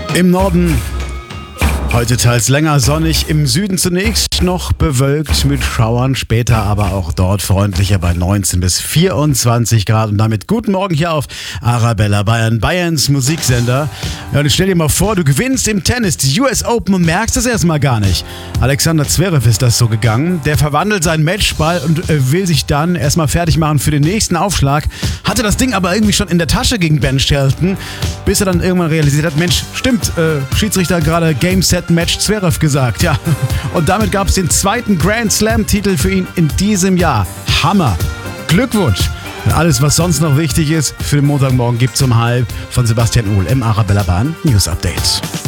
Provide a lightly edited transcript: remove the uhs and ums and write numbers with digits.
Im Norden heute teils länger sonnig, im Süden zunächst noch bewölkt mit Schauern, später aber auch dort freundlicher bei 19 bis 24 Grad. Und damit guten Morgen hier auf Arabella Bayern, Bayerns Musiksender. Ja, und ich stell dir mal vor, du gewinnst im Tennis die US Open und merkst es erstmal gar nicht. Alexander Zverev ist das so gegangen. Der verwandelt seinen Matchball und will sich dann erstmal fertig machen für den nächsten Aufschlag. Hatte das Ding aber irgendwie schon in der Tasche gegen Ben Shelton, bis er dann irgendwann realisiert hat, Mensch, stimmt, Schiedsrichter gerade Game Set Match Zverev gesagt, ja. Und damit gab es den zweiten Grand Slam-Titel für ihn in diesem Jahr. Hammer! Glückwunsch! Und alles, was sonst noch wichtig ist, für den Montagmorgen gibt's um 12 von Sebastian Uhl im Arabella Bahn News Update.